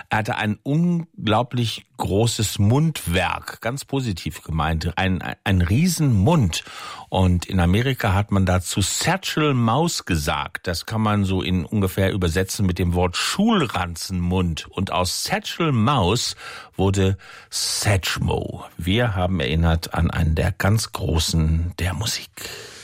Er hatte ein unglaublich großes Mundwerk, ganz positiv gemeint, ein Riesenmund. Und in Amerika hat man dazu Satchel Maus gesagt. Das kann man so in ungefähr übersetzen mit dem Wort Schulranzenmund. Und aus Satchel Maus wurde Satchmo. Wir haben erinnert an einen der ganz Großen der Musik.